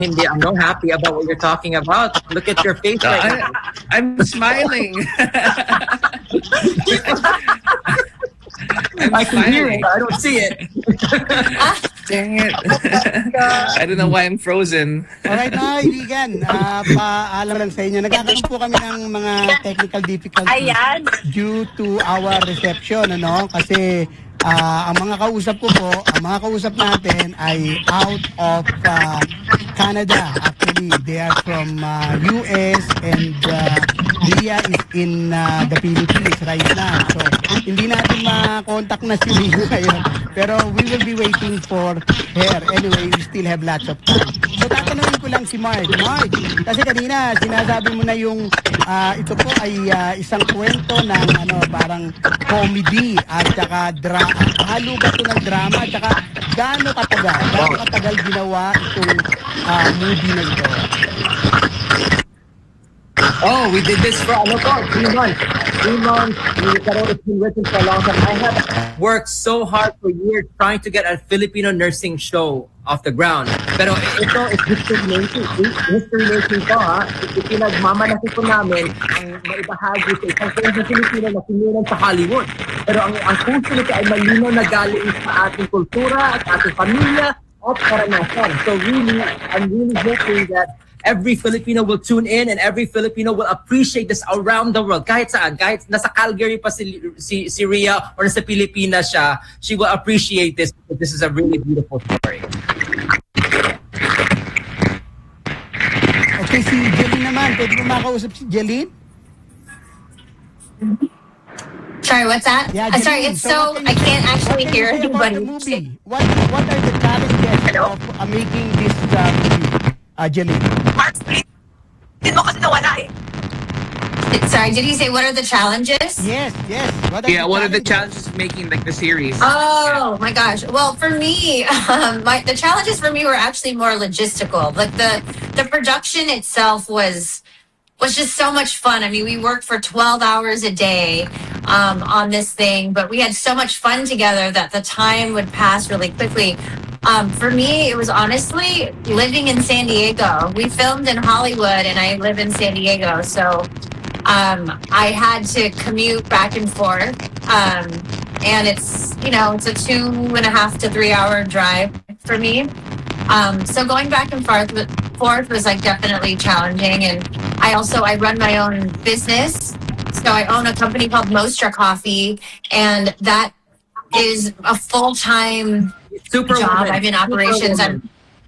hindi ano happy about what you're talking about. Look at your face right now. I'm smiling. I can hear it. I don't see it. Dang it. I don't know why I'm frozen. Alright mga kaibigan, paalam lang sa inyo. Nagkakaroon po kami ng mga technical difficulties due to our reception, ano? Kasi ang mga kausap natin ay out of Canada. Actually, they are from US and Ria is in the Philippines right now. So, hindi natin ma-contact na si Ria ngayon. Pero we will be waiting for her. Anyway, we still have lots of time. So, tatanungin ko lang si Mark. Mark, kasi kanina, sinasabi mo na yung ito po ay isang kwento ng parang comedy at saka halo ba ito ng drama at saka gaano katagal ginawa itong movie na ito? Oh, we did this for 3 months. 3 months. It's been written for a long time. I have worked so hard for years trying to get a Filipino nursing show off the ground. Pero ito is history making. History making ko, ha? Ipinagmamalaki ko namin ang maibahagi sa isang sa Filipino na siniran sa Hollywood. Pero ang puso nito ay malinaw na galing sa ating kultura at ating pamilya at karanasan. So really, I'm really hoping that every Filipino will tune in and every Filipino will appreciate this around the world. Kahit saan, kahit nasa Calgary pa si Ria or nasa Pilipinas siya, she will appreciate this because this is a really beautiful story. Okay, si Jeline naman. Pwede mo makausap si Jeline? Sorry, what's that? Yeah, sorry, it's so I can't actually hear anybody. What are the challenges of making this movie? Jeline. Sorry, did you say what are the challenges? Yes. What are the challenges of making the series? Oh my gosh. Well, for me, the challenges for me were actually more logistical. Like the production itself was just so much fun. I mean, we worked for 12 hours a day on this thing, but we had so much fun together that the time would pass really quickly. For me, it was honestly living in San Diego. We filmed in Hollywood and I live in San Diego. So I had to commute back and forth. And it's a 2.5 to 3 hour drive for me. So going back and forth was like definitely challenging. And I run my own business. So I own a company called Mostra Coffee, and that is a full-time job. I'm in operations. I'm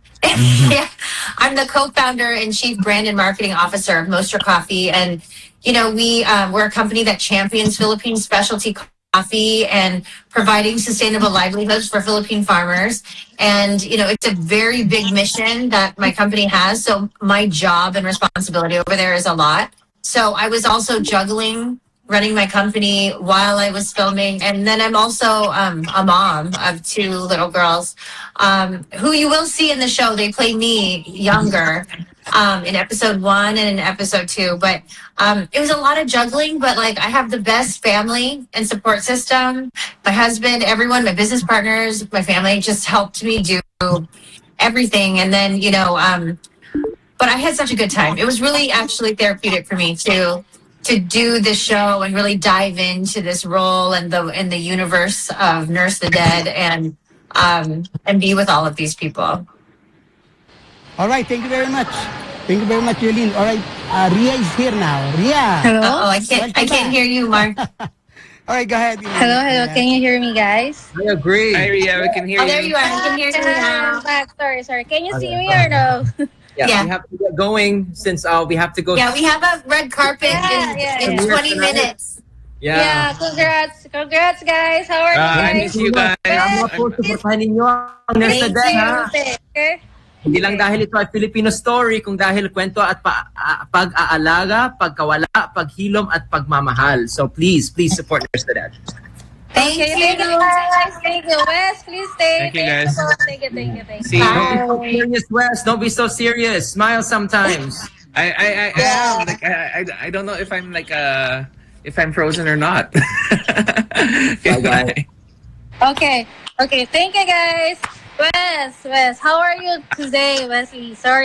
the co-founder and chief brand and marketing officer of Mostra Coffee. And, we're a company that champions Philippine specialty coffee and providing sustainable livelihoods for Philippine farmers. And, it's a very big mission that my company has. So my job and responsibility over there is a lot. So I was also juggling running my company while I was filming. And then I'm also a mom of 2 little girls who you will see in the show. They play me younger in episode 1 and in episode 2. But it was a lot of juggling, but I have the best family and support system. My husband, everyone, my business partners, my family just helped me do everything. And then, but I had such a good time. It was really actually therapeutic for me to do this show and really dive into this role and in the universe of Nurse the Dead and be with all of these people. All right, thank you very much. Thank you very much, Jeline. All right, Ria is here now. Ria. Hello. I can't hear you, Mark. All right, go ahead. Hello. Can you hear me, guys? I agree. Hi, Ria. We can hear you. Oh, there you are. I can hear you now. Sorry. Can you see me or no? Yeah, we have to get going since we have to go. Yeah, we have a red carpet in 20 minutes. Yeah, congrats guys. How are you guys? I miss you guys. Hindi lang dahil ito ay Filipino story, kung dahil kwento at pag-aalaga, pagkawala, paghilom at pagmamahal. So please support Nurse the Dead. Thank you. Thank you, Wes. Please stay. Thank you, guys. Thank you. See you. Don't be so serious, Wes. Don't be so serious. Smile sometimes. I am. I don't know if I'm if I'm frozen or not. Bye. Okay. Thank you, guys. Wes, how are you today, Wesley? Sorry.